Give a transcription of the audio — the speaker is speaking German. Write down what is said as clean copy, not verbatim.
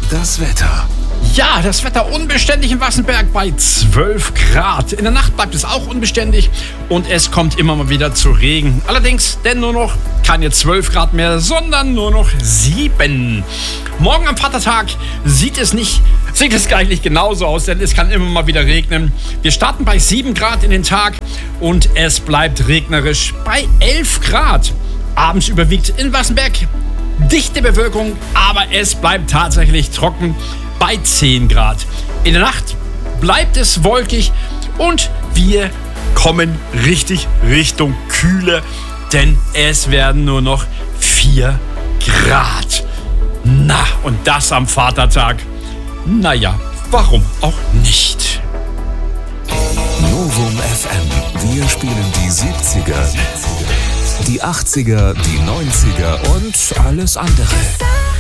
Das Wetter. Ja, das Wetter unbeständig in Wassenberg bei 12 Grad. In der Nacht bleibt es auch unbeständig und es kommt immer mal wieder zu Regen. Allerdings denn nur noch keine 12 Grad mehr, sondern nur noch 7. Morgen am Vatertag sieht es eigentlich genauso aus, denn es kann immer mal wieder regnen. Wir starten bei 7 Grad in den Tag und es bleibt regnerisch bei 11 Grad. Abends überwiegt in Wassenberg dichte Bewölkung, aber es bleibt tatsächlich trocken bei 10 Grad. In der Nacht bleibt es wolkig und wir kommen richtig Richtung Kühle, denn es werden nur noch 4 Grad. Na, und das am Vatertag. Naja, warum auch nicht? Novum FM. Wir spielen die 70er, die 80er, die 90er und alles andere.